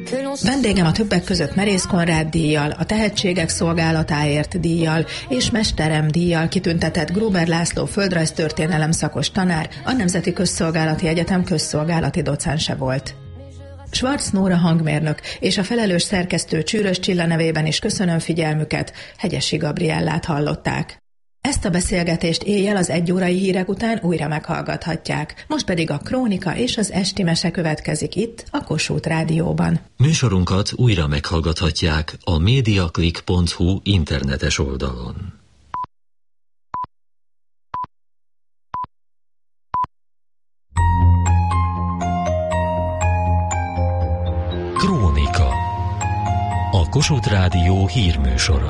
Vendégem a többek között Merész Konrád díjjal, a Tehetségek Szolgálatáért díjjal és Mesterem díjjal kitüntetett Gruber László földrajztörténelem szakos tanár, a Nemzeti Közszolgálati Egyetem közszolgálati docense volt. Schwarz Nóra hangmérnök és a felelős szerkesztő Csűrös Csilla nevében is köszönöm figyelmüket, Hegyesi Gabriellát hallották. Ezt a beszélgetést éjjel az 1 órai hírek után újra meghallgathatják. Most pedig a Krónika és az Esti Mese következik itt, a Kossuth Rádióban. Műsorunkat újra meghallgathatják a mediaclick.hu internetes oldalon. Krónika. A Kossuth Rádió hírműsora.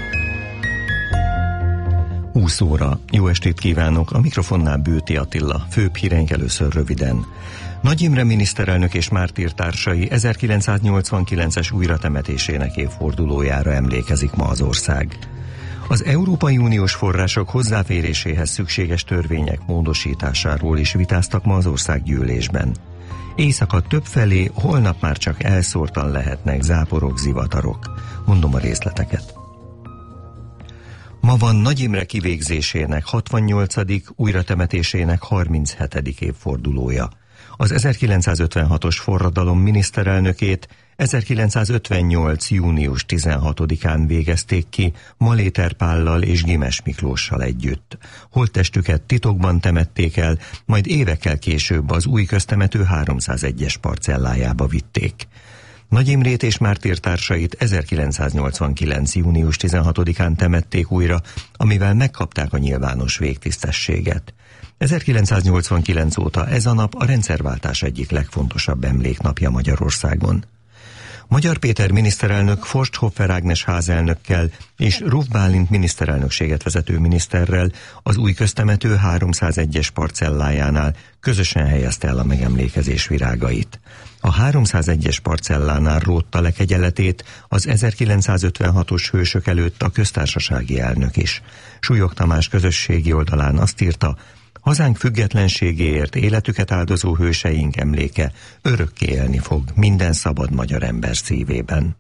20 óra. Jó estét kívánok! A mikrofonnál Bőti Attila. Főbb híreink először röviden. Nagy Imre miniszterelnök és mártírtársai 1989-es újratemetésének évfordulójára emlékezik ma az ország. Az Európai Uniós források hozzáféréséhez szükséges törvények módosításáról is vitáztak ma az országgyűlésben. Éjszaka többfelé, holnap már csak elszórtan lehetnek záporok, zivatarok. Mondom a részleteket. Ma van Nagy Imre kivégzésének 68., újratemetésének 37. évfordulója. Az 1956-os forradalom miniszterelnökét 1958. június 16-án végezték ki Maléter Pállal és Gimes Miklóssal együtt. Holttestüket titokban temették el, majd évekkel később az új köztemető 301-es parcellájába vitték. Nagy Imrét és mártírtársait 1989. június 16-án temették újra, amivel megkapták a nyilvános végtisztességet. 1989 óta ez a nap a rendszerváltás egyik legfontosabb emléknapja Magyarországon. Magyar Péter miniszterelnök Forsthoffer Ágnes házelnökkel és Ruf Bálint miniszterelnökséget vezető miniszterrel az új köztemető 301-es parcellájánál közösen helyezte el a megemlékezés virágait. A 301-es parcellánál rótta le kegyeletét az 1956-os hősök előtt a köztársasági elnök is. Súlyog Tamás közösségi oldalán azt írta: hazánk függetlenségéért életüket áldozó hőseink emléke örökké élni fog minden szabad magyar ember szívében.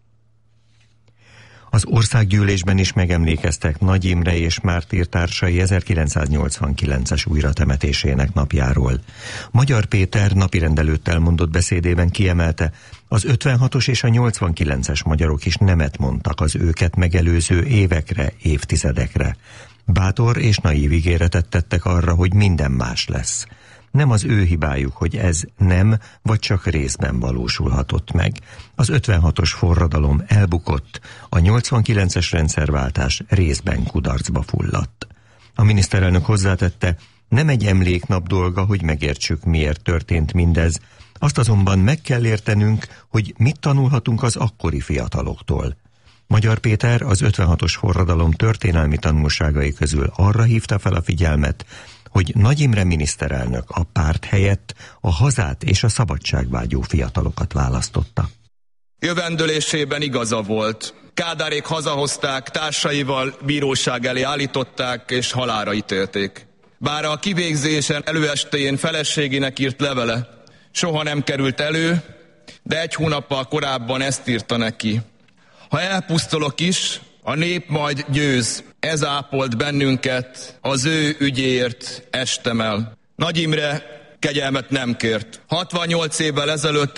Az országgyűlésben is megemlékeztek Nagy Imre és mártírtársai 1989-es újratemetésének napjáról. Magyar Péter napirend előtt elmondott beszédében kiemelte, az 56-os és a 89-es magyarok is nemet mondtak az őket megelőző évekre, évtizedekre. Bátor és naív ígéretet tettek arra, hogy minden más lesz. Nem az ő hibájuk, hogy ez nem, vagy csak részben valósulhatott meg. Az 56-os forradalom elbukott, a 89-es rendszerváltás részben kudarcba fulladt. A miniszterelnök hozzátette, nem egy emléknap dolga, hogy megértsük, miért történt mindez, azt azonban meg kell értenünk, hogy mit tanulhatunk az akkori fiataloktól. Magyar Péter az 56-os forradalom történelmi tanulságai közül arra hívta fel a figyelmet, hogy Nagy Imre miniszterelnök a párt helyett a hazát és a szabadságvágyó fiatalokat választotta. Jövendőlésében igaza volt. Kádárék hazahozták, társaival bíróság elé állították és halálra ítélték. Bár a kivégzésen előestéjén feleségének írt levele soha nem került elő, de 1 hónappal korábban ezt írta neki: ha elpusztulok is, a nép majd győz, ez ápolt bennünket, az ő ügyéért estem el. Nagy Imre kegyelmet nem kért. 68 évvel ezelőtt,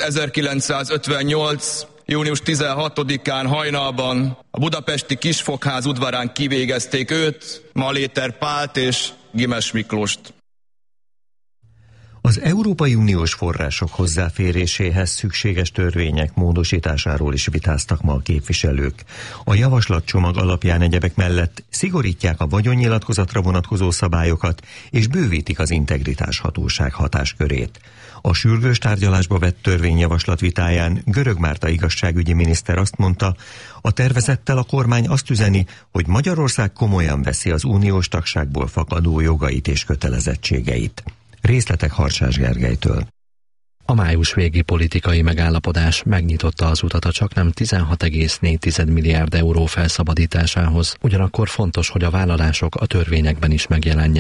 1958. június 16-án hajnalban a budapesti Kisfogház udvarán kivégezték őt, Maléter Pált és Gimes Miklóst. Az Európai Uniós források hozzáféréséhez szükséges törvények módosításáról is vitáztak ma a képviselők. A javaslatcsomag alapján egyebek mellett szigorítják a vagyonnyilatkozatra vonatkozó szabályokat és bővítik az integritás hatóság hatáskörét. A sürgős tárgyalásba vett törvényjavaslat vitáján Görög Márta igazságügyi miniszter azt mondta, a tervezettel a kormány azt üzeni, hogy Magyarország komolyan veszi az uniós tagságból fakadó jogait és kötelezettségeit. Részletek Harcsás Gergelytől. A május végi politikai megállapodás megnyitotta az utat a csaknem 16,4 milliárd euró felszabadításához, ugyanakkor fontos, hogy a vállalások a törvényekben is megjelenjenek.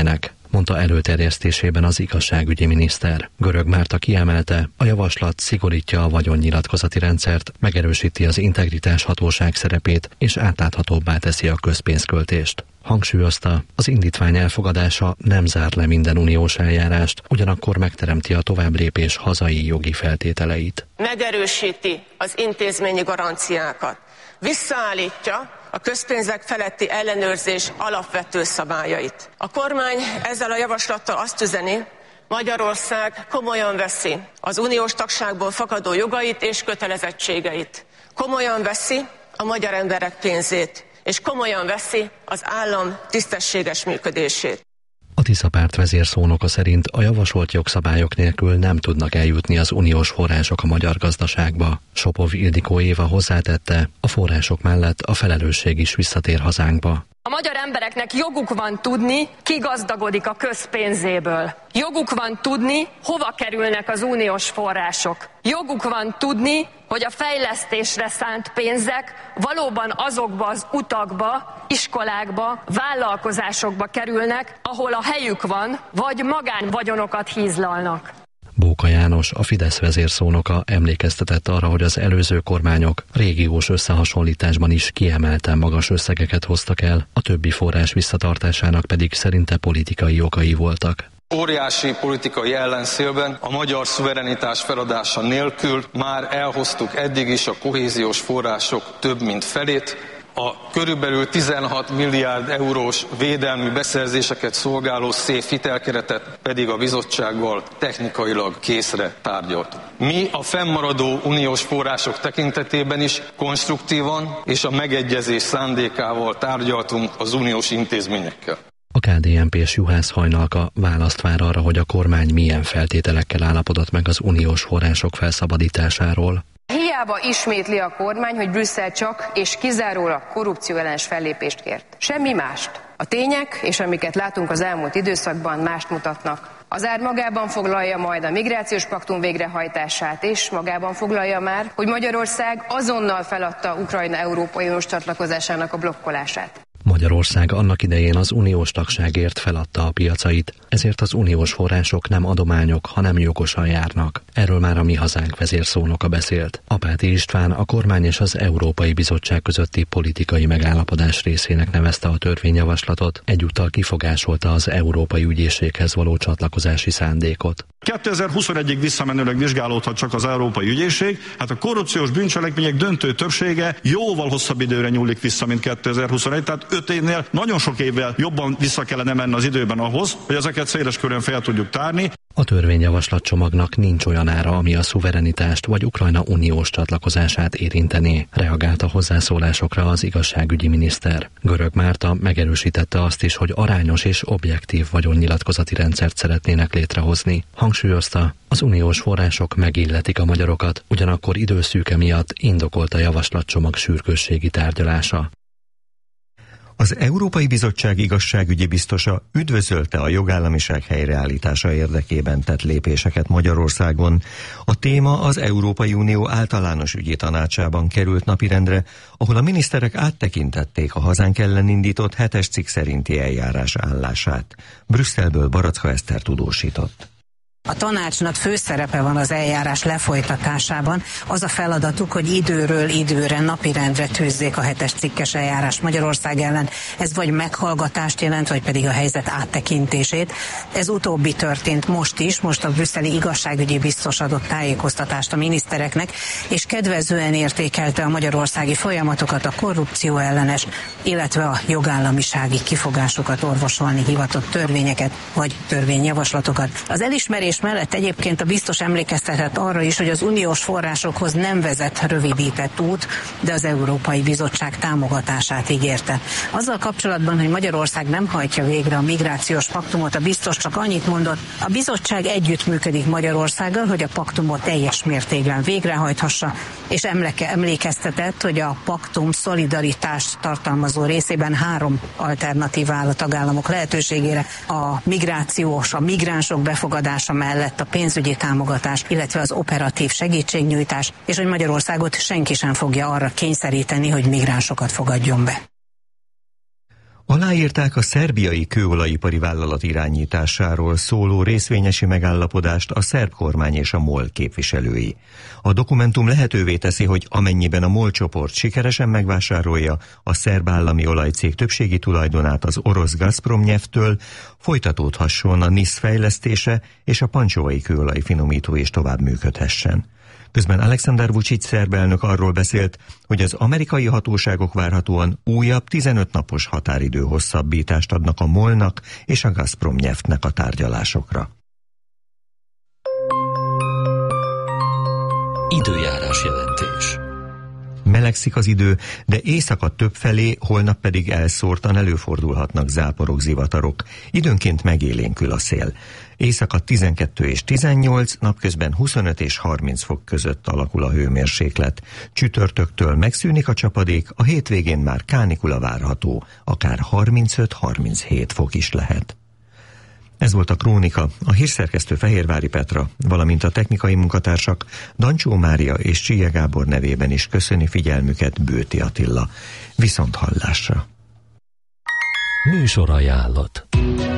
mondta előterjesztésében az igazságügyi miniszter. Görög Márta kiemelte, a javaslat szigorítja a vagyonnyilatkozati rendszert, megerősíti az integritás hatóság szerepét és átláthatóbbá teszi a közpénzköltést. Hangsúlyozta, az indítvány elfogadása nem zár le minden uniós eljárást, ugyanakkor megteremti a továbblépés hazai jogi feltételeit. Megerősíti az intézményi garanciákat, visszaállítja a közpénzek feletti ellenőrzés alapvető szabályait. A kormány ezzel a javaslattal azt üzeni, Magyarország komolyan veszi az uniós tagságból fakadó jogait és kötelezettségeit. Komolyan veszi a magyar emberek pénzét, és komolyan veszi az állam tisztességes működését. A Tisza párt vezérszónoka szerint a javasolt jogszabályok nélkül nem tudnak eljutni az uniós források a magyar gazdaságba. Sopov Ildikó Éva hozzátette, a források mellett a felelősség is visszatér hazánkba. A magyar embereknek joguk van tudni, ki gazdagodik a közpénzéből. Joguk van tudni, hova kerülnek az uniós források. Joguk van tudni, hogy a fejlesztésre szánt pénzek valóban azokba az utakba, iskolákba, vállalkozásokba kerülnek, ahol a helyük van, vagy magánvagyonokat hízlalnak. Bóka János, a Fidesz vezérszónoka emlékeztetett arra, hogy az előző kormányok régiós összehasonlításban is kiemelten magas összegeket hoztak el, a többi forrás visszatartásának pedig szerinte politikai okai voltak. Óriási politikai ellenszélben a magyar szuverenitás feladása nélkül már elhoztuk eddig is a kohéziós források több mint felét, a körülbelül 16 milliárd eurós védelmi beszerzéseket szolgáló SZÉF hitelkeretet pedig a bizottsággal technikailag készre tárgyaltuk. Mi a fennmaradó uniós források tekintetében is konstruktívan és a megegyezés szándékával tárgyaltunk az uniós intézményekkel. A KDNP-s Juhász Hajnalka választ vár arra, hogy a kormány milyen feltételekkel állapodott meg az uniós források felszabadításáról. Hiába ismétli a kormány, hogy Brüsszel csak és kizárólag korrupcióellenes fellépést kért. Semmi mást. A tények, és amiket látunk az elmúlt időszakban, mást mutatnak. Az ár magában foglalja majd a migrációs paktum végrehajtását, és magában foglalja már, hogy Magyarország azonnal feladta Ukrajna Európai Uniós csatlakozásának a blokkolását. Magyarország annak idején az uniós tagságért feladta a piacait, ezért az uniós források nem adományok, hanem jogosan járnak. Erről már a Mi Hazánk vezérszónoka beszélt. Apáti István a kormány és az Európai Bizottság közötti politikai megállapodás részének nevezte a törvényjavaslatot, egyúttal kifogásolta az Európai Ügyészséghez való csatlakozási szándékot. 2021-ig visszamenőleg vizsgálódhat csak az Európai Ügyészség, hát a korrupciós bűncselekmények döntő többsége jóval hosszabb időre nyúlik vissza, mint 2021, tehát 5 évnél nagyon sok évvel jobban vissza kellene menni az időben ahhoz, hogy ezeket széles körön fel tudjuk tárni. A törvényjavaslatcsomagnak nincs olyan ára, ami a szuverenitást vagy Ukrajna uniós csatlakozását érintené, reagált a hozzászólásokra az igazságügyi miniszter. Görög Márta megerősítette azt is, hogy arányos és objektív vagyonnyilatkozati rendszert szeretnének létrehozni. Hangsúlyozta, az uniós források megilletik a magyarokat, ugyanakkor időszűke miatt indokolt a javaslatcsomag sürgősségi tárgyalása. Az Európai Bizottság igazságügyi biztosa üdvözölte a jogállamiság helyreállítása érdekében tett lépéseket Magyarországon. A téma az Európai Unió általános ügyi tanácsában került napirendre, ahol a miniszterek áttekintették a hazánk ellen indított 7-es cikk szerinti eljárás állását. Brüsszelből Baracka Eszter tudósított. A tanácsnak főszerepe van az eljárás lefolytatásában. Az a feladatuk, hogy időről időre napirendre tűzzék a 7-es cikkes eljárás Magyarország ellen. Ez vagy meghallgatást jelent, vagy pedig a helyzet áttekintését. Ez utóbbi történt most a brüsszeli igazságügyi biztos adott tájékoztatást a minisztereknek, és kedvezően értékelte a magyarországi folyamatokat, a korrupció ellenes, illetve a jogállamisági kifogásokat orvosolni hivatott törvényeket, vagy törvényjavaslatokat. Az elismerés mellett egyébként a biztos emlékeztetett arra is, hogy az uniós forrásokhoz nem vezet rövidített út, de az Európai Bizottság támogatását ígérte. Azzal kapcsolatban, hogy Magyarország nem hajtja végre a migrációs paktumot, a biztos csak annyit mondott, a bizottság együttműködik Magyarországgal, hogy a paktumot teljes mértékben végrehajthassa, és emlékeztetett, hogy a paktum szolidaritást tartalmazó részében 3 alternatíva áll a tagállamok lehetőségére: a migrációs, a migránsok befogadása mellett a pénzügyi támogatás, illetve az operatív segítségnyújtás, és hogy Magyarországot senki sem fogja arra kényszeríteni, hogy migránsokat fogadjon be. Aláírták a szerbiai kőolajipari vállalat irányításáról szóló részvényesi megállapodást a szerb kormány és a MOL képviselői. A dokumentum lehetővé teszi, hogy amennyiben a MOL csoport sikeresen megvásárolja a szerb állami olajcég többségi tulajdonát az orosz Gazprom Nyeftől, folytatódhasson a NISZ fejlesztése és a pancsovai kőolaj finomító is tovább működhessen. Közben Alexander Vučić szerb elnök arról beszélt, hogy az amerikai hatóságok várhatóan újabb 15 napos határidő hosszabbítást adnak a MOL-nak és a Gazprom Nyeftnek a tárgyalásokra. Időjárás jelentés. Melegszik az idő, de éjszaka többfelé, holnap pedig elszórtan előfordulhatnak záporok, zivatarok. Időnként megélénkül a szél. Éjszaka 12 és 18, napközben 25 és 30 fok között alakul a hőmérséklet. Csütörtöktől megszűnik a csapadék, a hétvégén már kánikula várható, akár 35-37 fok is lehet. Ez volt a Krónika, a hírszerkesztő Fehérvári Petra, valamint a technikai munkatársak Dancsó Mária és Csilye Gábor nevében is köszöni figyelmüket Bőti Attila. Viszonthallásra! Műsorajánlat.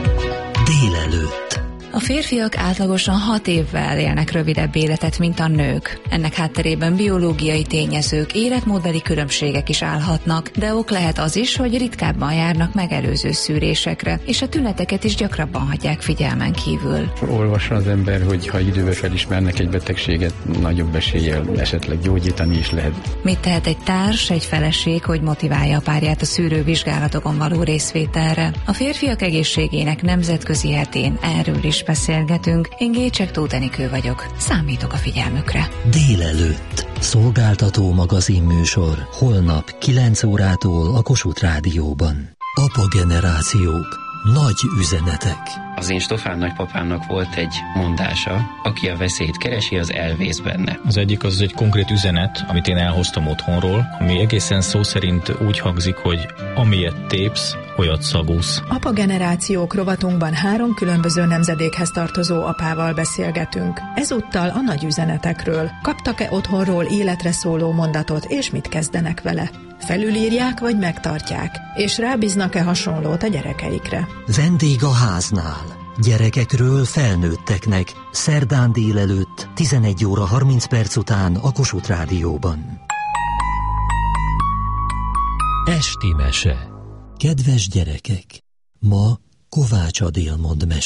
Délelőtt. A férfiak átlagosan 6 évvel élnek rövidebb életet, mint a nők. Ennek hátterében biológiai tényezők, életmódbeli különbségek is állhatnak, de ok lehet az is, hogy ritkábban járnak megelőző szűrésekre, és a tüneteket is gyakrabban hagyják figyelmen kívül. Olvassa az ember, hogy ha időben felismernek egy betegséget, nagyobb eséllyel esetleg gyógyítani is lehet. Mit tehet egy társ, egy feleség, hogy motiválja a párját a szűrővizsgálatokon való részvételre? A férfiak egészségének nemzetközi hetén erről is beszélgetünk. Én Gécsek Tóth Enikő vagyok. Számítok a figyelmükre. Délelőtt. Szolgáltató magazinműsor. Holnap 9 órától a Kossuth Rádióban. Apa generációk. Nagy üzenetek. Az én Stofán nagypapámnak volt egy mondása: aki a veszélyt keresi, az elvész benne. Az egyik az egy konkrét üzenet, amit én elhoztam otthonról, ami egészen szó szerint úgy hangzik, hogy amilyet tépsz, olyat szagúsz. Apa generációk rovatunkban 3 különböző nemzedékhez tartozó apával beszélgetünk. Ezúttal a nagy üzenetekről. Kaptak-e otthonról életre szóló mondatot, és mit kezdenek vele? Felülírják vagy megtartják, és rábíznak-e hasonlót a gyerekeikre? Vendég a háznál. Gyerekekről felnőtteknek. Szerdán délelőtt 11 óra 30 perc után a Kossuth Rádióban. Esti mese. Kedves gyerekek, ma Kovács Adél mond mesét.